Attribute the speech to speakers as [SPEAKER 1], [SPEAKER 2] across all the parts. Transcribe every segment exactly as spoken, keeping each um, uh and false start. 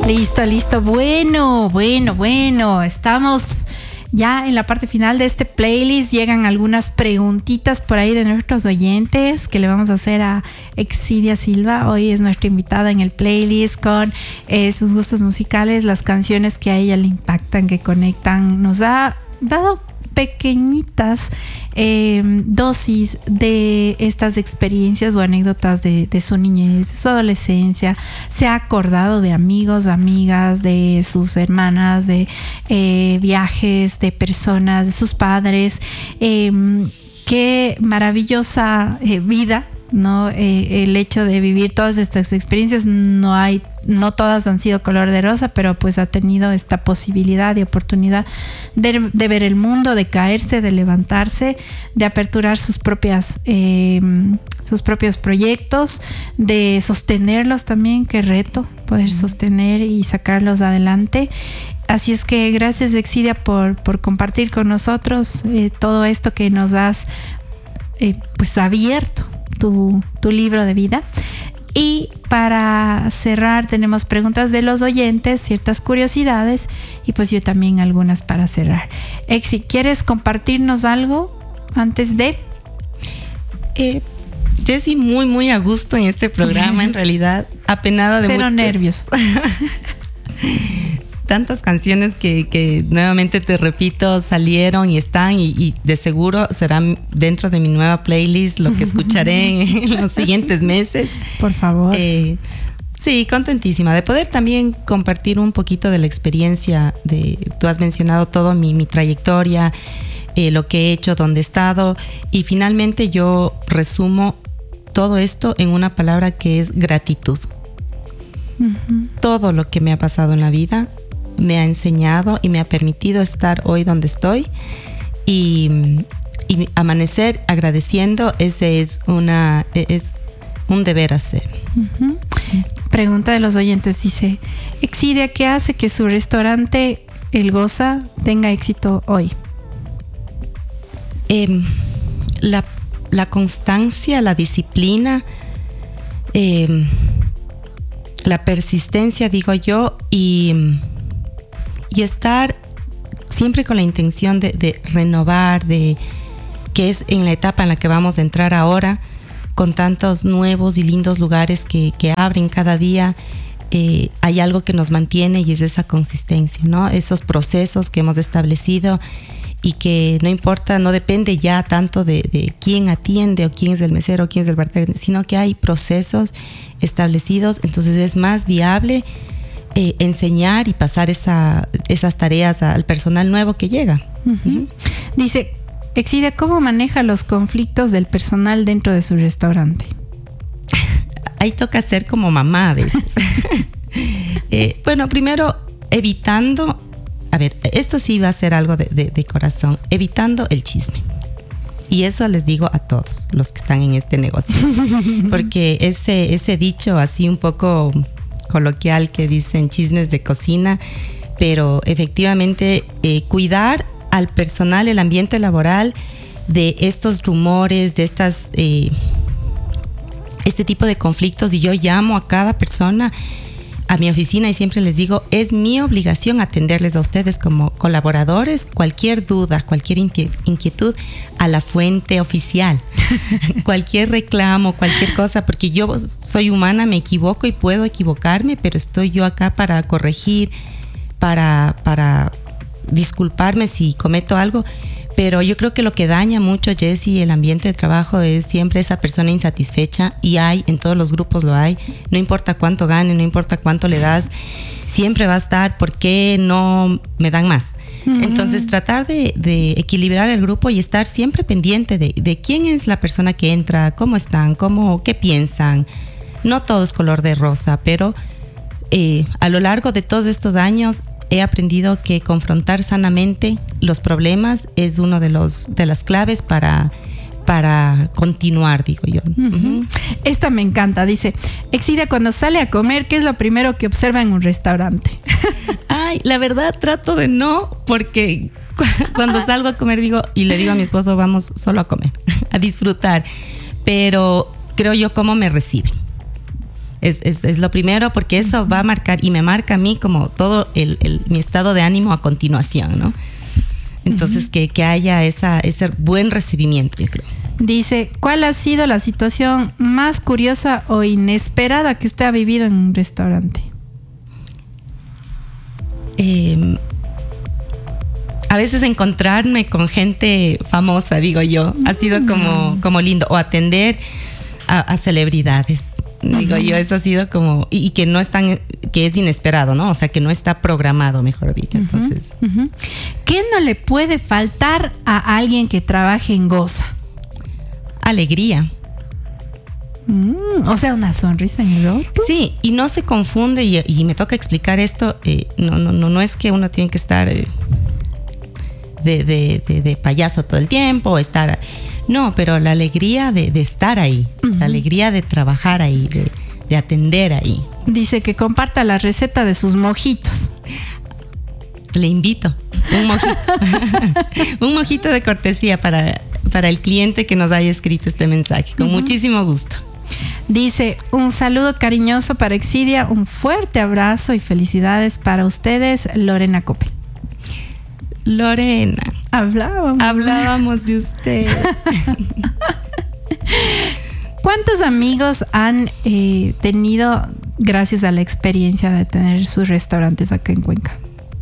[SPEAKER 1] Listo, listo. Bueno, bueno, bueno. Estamos ya en la parte final de este playlist. Llegan algunas preguntitas por ahí de nuestros oyentes que le vamos a hacer a Exsidia Silva. Hoy es nuestra invitada en el playlist con eh, sus gustos musicales, las canciones que a ella le impactan, que conectan. Nos ha dado pequeñitas eh, dosis de estas experiencias o anécdotas de, de su niñez, de su adolescencia. Se ha acordado de amigos, amigas, de sus hermanas, de eh, viajes, de personas, de sus padres. Eh, qué maravillosa eh, vida, ¿no? Eh, el hecho de vivir todas estas experiencias. No hay, no todas han sido color de rosa, pero pues ha tenido esta posibilidad y oportunidad de, de ver el mundo, de caerse, de levantarse, de aperturar sus propias eh, sus propios proyectos, de sostenerlos también. Qué reto poder sostener y sacarlos adelante. Así es que gracias, Exsidia, por, por compartir con nosotros eh, todo esto que nos has eh, pues abierto tu, tu libro de vida. Y para cerrar tenemos preguntas de los oyentes, ciertas curiosidades y pues yo también algunas para cerrar. Exi, ¿quieres compartirnos algo antes de...?
[SPEAKER 2] Eh, Jessy, muy muy a gusto en este programa, en realidad, apenada de
[SPEAKER 1] Cero
[SPEAKER 2] mucho...
[SPEAKER 1] nervios.
[SPEAKER 2] Tantas canciones que, que nuevamente te repito salieron y están y, y de seguro serán dentro de mi nueva playlist lo que escucharé en los siguientes meses.
[SPEAKER 1] Por favor.
[SPEAKER 2] Eh, sí, contentísima de poder también compartir un poquito de la experiencia de, tú has mencionado todo mi, mi trayectoria, eh, lo que he hecho, dónde he estado, y finalmente yo resumo todo esto en una palabra que es gratitud. Uh-huh. Todo lo que me ha pasado en la vida me ha enseñado y me ha permitido estar hoy donde estoy, y, y amanecer agradeciendo. Ese es una es un deber hacer.
[SPEAKER 1] Uh-huh. Pregunta de los oyentes, dice Exsidia, ¿qué hace que su restaurante El Goza tenga éxito hoy?
[SPEAKER 2] Eh, la, la constancia, la disciplina, eh, la persistencia, digo yo, y Y estar siempre con la intención de, de renovar, de que es en la etapa en la que vamos a entrar ahora, con tantos nuevos y lindos lugares que, que abren cada día. Eh, hay algo que nos mantiene y es esa consistencia, ¿no? Esos procesos que hemos establecido y que no importa, no depende ya tanto de, de quién atiende o quién es el mesero o quién es el bartender, sino que hay procesos establecidos. Entonces es más viable Eh, enseñar y pasar esa, esas tareas al personal nuevo que llega.
[SPEAKER 1] Uh-huh. Uh-huh. Dice Exsidia, ¿cómo maneja los conflictos del personal dentro de su restaurante?
[SPEAKER 2] Ahí toca ser como mamá a veces. eh, bueno, primero evitando, a ver, esto sí va a ser algo de, de, de corazón, evitando el chisme. Y eso les digo a todos los que están en este negocio, porque ese, ese dicho así un poco coloquial que dicen chismes de cocina, pero efectivamente eh, cuidar al personal, el ambiente laboral, de estos rumores, de estas eh, este tipo de conflictos. Y yo llamo a cada persona a mi oficina y siempre les digo, es mi obligación atenderles a ustedes como colaboradores, cualquier duda, cualquier inquietud, a la fuente oficial. Cualquier reclamo, cualquier cosa, porque yo soy humana, me equivoco y puedo equivocarme, pero estoy yo acá para corregir, para, para disculparme si cometo algo. Pero yo creo que lo que daña mucho, Jessy, el ambiente de trabajo es siempre esa persona insatisfecha, y hay, en todos los grupos lo hay, no importa cuánto gane, no importa cuánto le das, siempre va a estar, ¿por qué no me dan más? Uh-huh. Entonces tratar de, de equilibrar el grupo y estar siempre pendiente de, de quién es la persona que entra, cómo están, cómo, qué piensan. No todo es color de rosa, pero eh, a lo largo de todos estos años he aprendido que confrontar sanamente los problemas es uno de los de las claves para, para continuar, digo yo.
[SPEAKER 1] Uh-huh. Uh-huh. Esta me encanta, dice Exsidia, cuando sale a comer, ¿qué es lo primero que observa en un restaurante?
[SPEAKER 2] Ay, la verdad trato de no, porque cuando salgo a comer digo, y le digo a mi esposo, vamos solo a comer, a disfrutar, pero creo yo cómo me reciben. Es, es, es lo primero, porque eso va a marcar y me marca a mí como todo el, el, mi estado de ánimo a continuación, ¿no? Entonces, uh-huh. que, que haya esa, ese buen recibimiento, yo creo.
[SPEAKER 1] Dice, ¿cuál ha sido la situación más curiosa o inesperada que usted ha vivido en un restaurante?
[SPEAKER 2] Eh, a veces encontrarme con gente famosa, digo yo, mm. ha sido como, como lindo. O atender a, a celebridades, uh-huh. digo yo, eso ha sido como... Y, y que no es tan... que es inesperado, ¿no? O sea, que no está programado, mejor dicho. Uh-huh. Entonces...
[SPEAKER 1] Uh-huh. ¿Qué no le puede faltar a alguien que trabaje en Goza?
[SPEAKER 2] Alegría.
[SPEAKER 1] Mm, o sea, una sonrisa en el rostro.
[SPEAKER 2] Sí, y no se confunde, y, y me toca explicar esto, eh, no, no, no, no es que uno tiene que estar eh, de, de, de, de payaso todo el tiempo, o estar... No, pero la alegría de, de estar ahí, uh-huh. la alegría de trabajar ahí, de, de atender ahí.
[SPEAKER 1] Dice que comparta la receta de sus mojitos.
[SPEAKER 2] Le invito, un mojito. Un mojito de cortesía para... para el cliente que nos haya escrito este mensaje, con uh-huh. muchísimo gusto.
[SPEAKER 1] Dice, un saludo cariñoso para Exidia, un fuerte abrazo y felicidades para ustedes, Lorena Cope.
[SPEAKER 2] Lorena,
[SPEAKER 1] hablábamos,
[SPEAKER 2] hablábamos de usted.
[SPEAKER 1] ¿Cuántos amigos han eh, tenido gracias a la experiencia de tener sus restaurantes acá en Cuenca?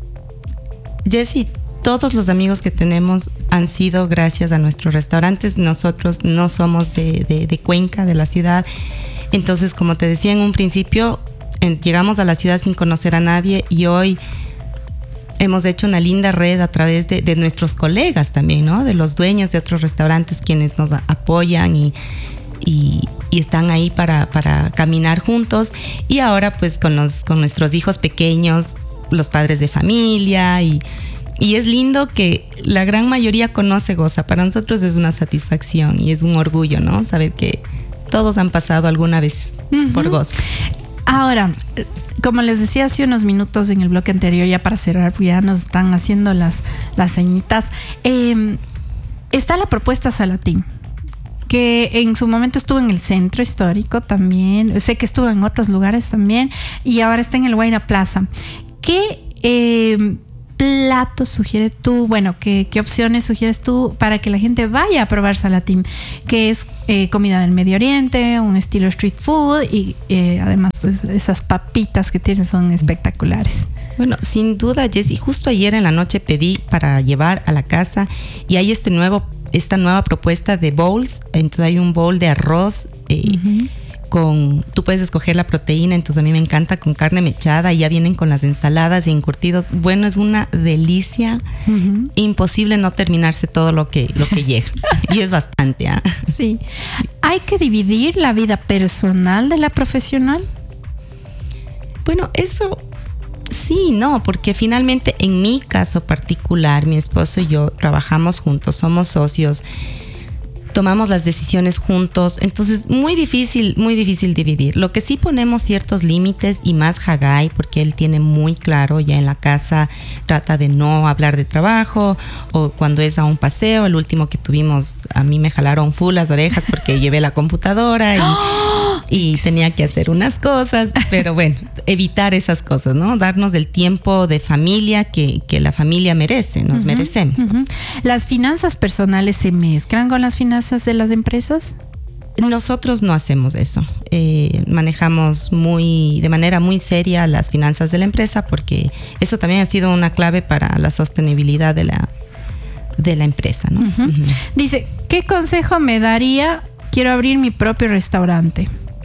[SPEAKER 2] Jessie, todos los amigos que tenemos han sido gracias a nuestros restaurantes. Nosotros no somos de, de, de Cuenca, de la ciudad. Entonces, como te decía en un principio, en, llegamos a la ciudad sin conocer a nadie y hoy hemos hecho una linda red a través de, de nuestros colegas también, ¿no? De los dueños de otros restaurantes quienes nos apoyan y, y, y están ahí para, para caminar juntos. Y ahora pues con, los, con nuestros hijos pequeños, los padres de familia y... Y es lindo que la gran mayoría conoce Goza. Para nosotros es una satisfacción y es un orgullo, ¿no? Saber que todos han pasado alguna vez uh-huh. por Goza.
[SPEAKER 1] Ahora, como les decía hace unos minutos en el bloque anterior, ya para cerrar, ya nos están haciendo las, las señitas. Eh, está la propuesta Salatín, que en su momento estuvo en el centro histórico también. Sé que estuvo en otros lugares también y ahora está en el Guaira Plaza. ¿Qué... Eh, platos sugieres tú, bueno, ¿qué, qué opciones sugieres tú para que la gente vaya a probar Salatín? Que es eh, comida del Medio Oriente, un estilo street food y eh, además pues esas papitas que tienen son espectaculares.
[SPEAKER 2] Bueno, sin duda, Jessie, justo ayer en la noche pedí para llevar a la casa y hay este nuevo, esta nueva propuesta de bowls. Entonces hay un bowl de arroz eh, uh-huh. con, tú puedes escoger la proteína, entonces a mí me encanta con carne mechada y ya vienen con las ensaladas y encurtidos. Bueno, es una delicia, uh-huh. imposible no terminarse todo lo que, lo que llega y es bastante. ¿eh?
[SPEAKER 1] Sí. ¿Hay que dividir la vida personal de la profesional?
[SPEAKER 2] Bueno, eso sí, no, porque finalmente en mi caso particular, mi esposo y yo trabajamos juntos, somos socios, tomamos las decisiones juntos, entonces muy difícil, muy difícil dividir. Lo que sí ponemos ciertos límites y más Haggai, porque él tiene muy claro ya en la casa, trata de no hablar de trabajo o cuando es a un paseo, el último que tuvimos, a mí me jalaron full las orejas porque llevé la computadora y, y tenía que hacer unas cosas, pero bueno, evitar esas cosas, ¿no? Darnos el tiempo de familia que, que la familia merece, nos uh-huh, merecemos.
[SPEAKER 1] Uh-huh. ¿Las finanzas personales se mezclan con las finanzas de las empresas?
[SPEAKER 2] Nosotros no hacemos eso. Eh, manejamos muy, de manera muy seria las finanzas de la empresa porque eso también ha sido una clave para la sostenibilidad de la, de la empresa, ¿no?
[SPEAKER 1] Uh-huh. Uh-huh. Dice, ¿qué consejo me daría? Quiero abrir mi propio restaurante.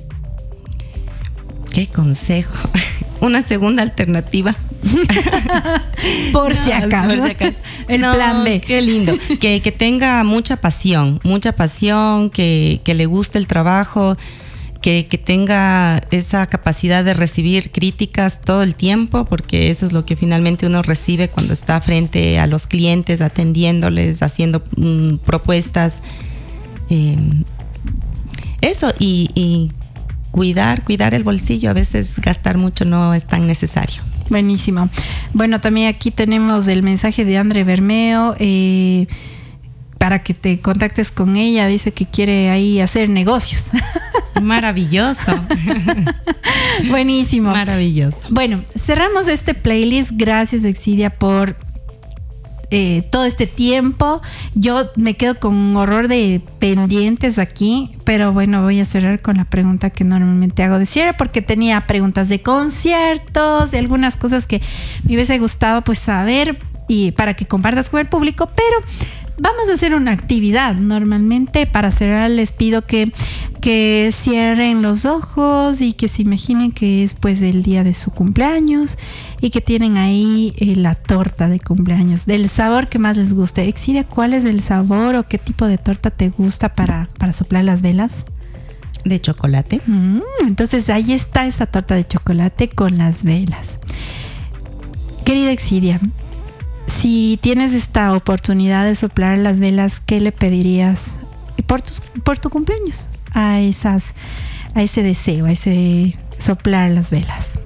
[SPEAKER 2] ¿Qué consejo? Una segunda alternativa.
[SPEAKER 1] por, no, si acaso. por si acaso. El no, plan B.
[SPEAKER 2] Qué lindo. Que, que tenga mucha pasión, mucha pasión, que, que le guste el trabajo, que, que tenga esa capacidad de recibir críticas todo el tiempo, porque eso es lo que finalmente uno recibe cuando está frente a los clientes, atendiéndoles, haciendo mm, propuestas. Eh, eso, y, y cuidar, cuidar el bolsillo. A veces gastar mucho no es tan necesario.
[SPEAKER 1] Buenísimo. Bueno, también aquí tenemos el mensaje de André Bermeo. Eh, para que te contactes con ella. Dice que quiere ahí hacer negocios.
[SPEAKER 2] Maravilloso.
[SPEAKER 1] Buenísimo.
[SPEAKER 2] Maravilloso.
[SPEAKER 1] Bueno, cerramos este playlist. Gracias, Exsidia, por eh, todo este tiempo. Yo me quedo con un horror de pendientes aquí, pero bueno, voy a cerrar con la pregunta que normalmente hago de cierre, porque tenía preguntas de conciertos, de algunas cosas que me hubiese gustado pues saber y para que compartas con el público, pero vamos a hacer una actividad. Normalmente para cerrar les pido que, que cierren los ojos y que se imaginen que es pues el día de su cumpleaños y que tienen ahí eh, la torta de cumpleaños, del sabor que más les guste. Exsidia, ¿cuál es el sabor o qué tipo de torta te gusta para, para soplar las velas?
[SPEAKER 2] De chocolate.
[SPEAKER 1] Mm, entonces ahí está esa torta de chocolate con las velas. Querida Exsidia, si tienes esta oportunidad de soplar las velas, ¿qué le pedirías por tu, por tu cumpleaños a esas, a ese deseo, a ese soplar las velas?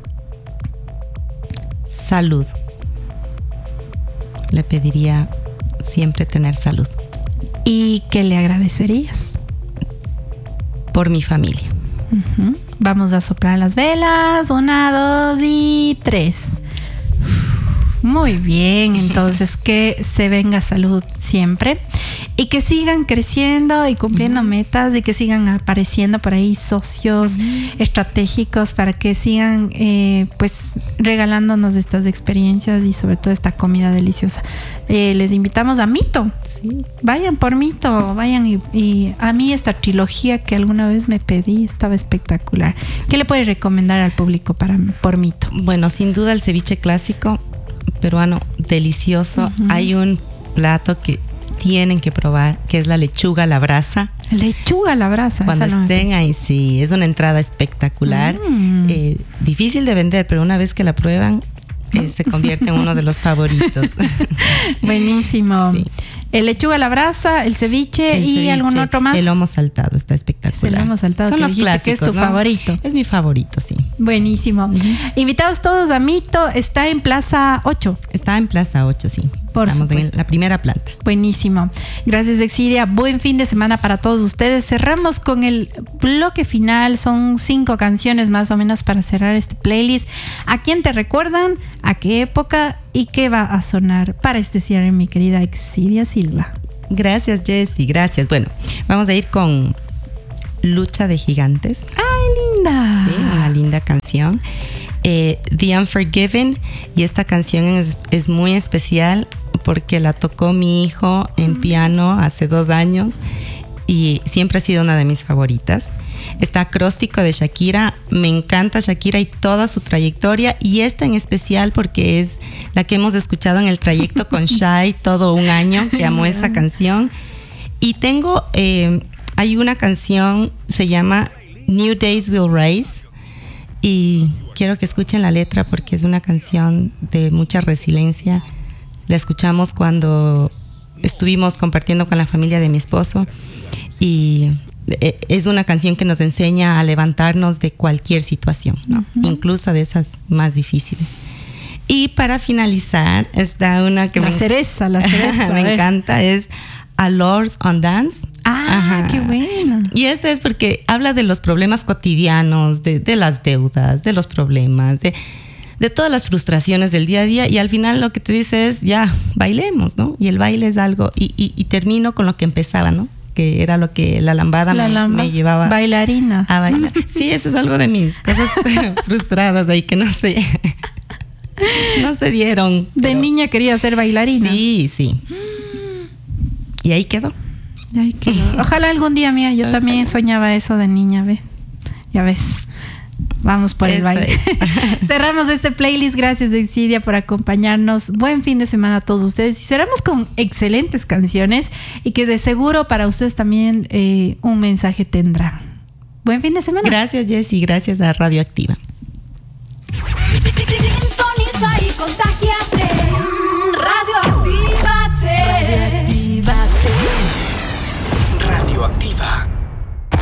[SPEAKER 2] Salud. Le pediría siempre tener salud.
[SPEAKER 1] ¿Y qué le agradecerías?
[SPEAKER 2] Por mi familia.
[SPEAKER 1] Uh-huh. Vamos a soplar las velas. Una, dos y tres. Muy bien, entonces que se venga salud siempre y que sigan creciendo y cumpliendo uh-huh. metas y que sigan apareciendo por ahí socios uh-huh. estratégicos para que sigan eh, pues regalándonos estas experiencias y sobre todo esta comida deliciosa. Eh, les invitamos a Mito. Sí. Vayan por Mito, vayan y, y a mí esta trilogía que alguna vez me pedí estaba espectacular. ¿Qué le puedes recomendar al público para por Mito?
[SPEAKER 2] Bueno, sin duda el ceviche clásico peruano, delicioso. Uh-huh. Hay un plato que tienen que probar, que es la lechuga a la brasa.
[SPEAKER 1] Lechuga a la brasa.
[SPEAKER 2] Cuando
[SPEAKER 1] no
[SPEAKER 2] estén ahí, sí, es una entrada espectacular. Mm. Eh, difícil de vender, pero una vez que la prueban, eh, se convierte en uno de los favoritos.
[SPEAKER 1] Buenísimo. Sí. El lechuga a la brasa, el ceviche el y ceviche, algún otro más.
[SPEAKER 2] El lomo saltado está espectacular.
[SPEAKER 1] El lomo saltado.
[SPEAKER 2] Son
[SPEAKER 1] que
[SPEAKER 2] los clásicos,
[SPEAKER 1] que es tu
[SPEAKER 2] ¿no?
[SPEAKER 1] favorito.
[SPEAKER 2] Es mi favorito, sí.
[SPEAKER 1] Buenísimo. Uh-huh. Invitados todos a Mito. Está en Plaza ocho.
[SPEAKER 2] Está en Plaza ocho, sí.
[SPEAKER 1] Por
[SPEAKER 2] Estamos
[SPEAKER 1] supuesto.
[SPEAKER 2] en la primera planta.
[SPEAKER 1] Buenísimo. Gracias, Exsidia. Buen fin de semana para todos ustedes. Cerramos con el bloque final. Son cinco canciones más o menos para cerrar este playlist. ¿A quién te recuerdan? ¿A qué época? ¿Y qué va a sonar para este cierre, mi querida Exsidia Silva?
[SPEAKER 2] Gracias, Jessy. Gracias. Bueno, vamos a ir con Lucha de Gigantes.
[SPEAKER 1] ¡Ay, linda!
[SPEAKER 2] Sí, una linda canción. Eh, The Unforgiven. Y esta canción es, es muy especial porque la tocó mi hijo en piano hace dos años y siempre ha sido una de mis favoritas. Está Acróstico de Shakira. Me encanta Shakira y toda su trayectoria, y esta en especial porque es la que hemos escuchado en el trayecto con Shai todo un año, que amó esa canción. Y tengo, eh, hay una canción, se llama New Days Will Rise, y quiero que escuchen la letra porque es una canción de mucha resiliencia. La escuchamos cuando estuvimos compartiendo con la familia de mi esposo y es una canción que nos enseña a levantarnos de cualquier situación, ¿no? Uh-huh. Incluso de esas más difíciles. Y para finalizar está una que
[SPEAKER 1] la
[SPEAKER 2] me
[SPEAKER 1] cereza, la cereza,
[SPEAKER 2] me encanta, es Allures on Dance.
[SPEAKER 1] Ah, ajá. Qué buena.
[SPEAKER 2] Y esta es porque habla de los problemas cotidianos, de, de las deudas, de los problemas, de, de todas las frustraciones del día a día, y al final lo que te dice es, ya, bailemos, ¿no? Y el baile es algo, y, y, y termino con lo que empezaba, ¿no? Que era lo que la lambada
[SPEAKER 1] la
[SPEAKER 2] me,
[SPEAKER 1] lamba,
[SPEAKER 2] me llevaba
[SPEAKER 1] bailarina
[SPEAKER 2] a bailar. Sí, eso es algo de mis cosas frustradas ahí que no sé, no se dieron.
[SPEAKER 1] De
[SPEAKER 2] pero
[SPEAKER 1] niña quería ser bailarina.
[SPEAKER 2] Sí, sí. Y ahí quedó.
[SPEAKER 1] Ahí quedó. Ojalá algún día, mía, yo también soñaba eso de niña, ¿ve? Ya ves. Vamos por el baile. Cerramos este playlist. Gracias, Exsidia, por acompañarnos. Buen fin de semana a todos ustedes. Y cerramos con excelentes canciones y que de seguro para ustedes también eh, un mensaje tendrá. Buen fin de semana.
[SPEAKER 2] Gracias, Jessy. Gracias a Radioactiva.
[SPEAKER 3] Sintoniza y contágiate. Radioactívate.
[SPEAKER 4] Radioactiva.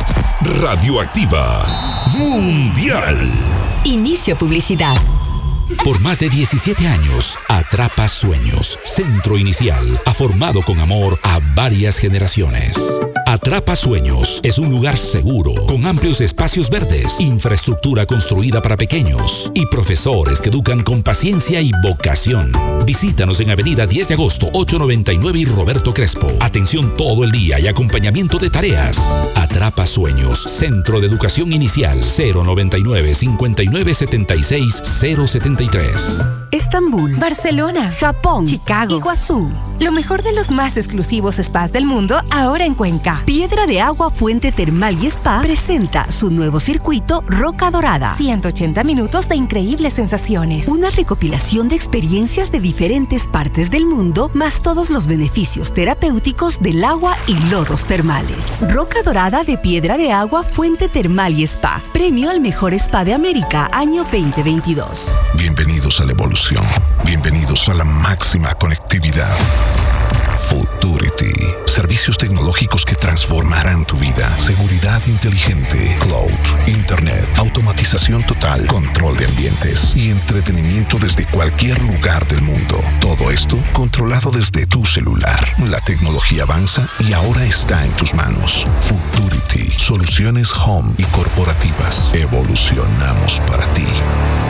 [SPEAKER 4] Radioactiva Mundial.
[SPEAKER 5] Inicio publicidad.
[SPEAKER 4] Por más de diecisiete años, Atrapa Sueños, Centro Inicial, ha formado con amor a varias generaciones. Atrapa Sueños es un lugar seguro, con amplios espacios verdes, infraestructura construida para pequeños y profesores que educan con paciencia y vocación. Visítanos en Avenida diez de agosto, ochocientos noventa y nueve y Roberto Crespo. Atención todo el día y acompañamiento de tareas. Atrapa Sueños, Centro de Educación Inicial, cero noventa y nueve, cincuenta y nueve, setenta y seis, cero setenta y tres.
[SPEAKER 5] Estambul, Barcelona, Japón, Chicago, Iguazú. Lo mejor de los más exclusivos spas del mundo ahora en Cuenca. Piedra de Agua Fuente Termal y Spa presenta su nuevo circuito Roca Dorada. ciento ochenta minutos de increíbles sensaciones. Una recopilación de experiencias de diferentes partes del mundo, más todos los beneficios terapéuticos del agua y lodos termales. Roca Dorada de Piedra de Agua Fuente Termal y Spa. Premio al mejor spa de América, año veinte veintidós.
[SPEAKER 6] Bienvenidos a la evolución. Bienvenidos a la máxima conectividad. Futurity. Servicios tecnológicos que transformarán tu vida. Seguridad inteligente, cloud, internet, automatización total, control de ambientes y entretenimiento desde cualquier lugar del mundo. Todo esto controlado desde tu celular. La tecnología avanza y ahora está en tus manos. Futurity. Soluciones home y corporativas. Evolucionamos para ti.